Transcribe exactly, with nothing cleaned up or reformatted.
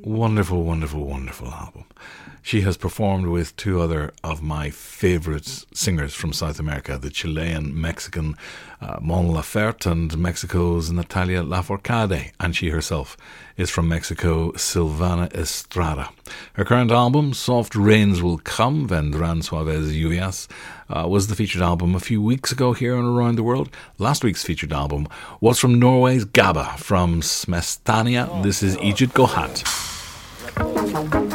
Wonderful, wonderful, wonderful album. She has performed with two other of my favourite singers from South America, the Chilean-Mexican uh, Mon Laferte and Mexico's Natalia Lafourcade, and she herself is from Mexico, Silvana Estrada. Her current album, Soft Rains Will Come, Vendrán Suaves Lluvias, uh, was the featured album a few weeks ago here and around the world. Last week's featured album was from Norway's Gabba, from Smestania. This is Ijit Gohat.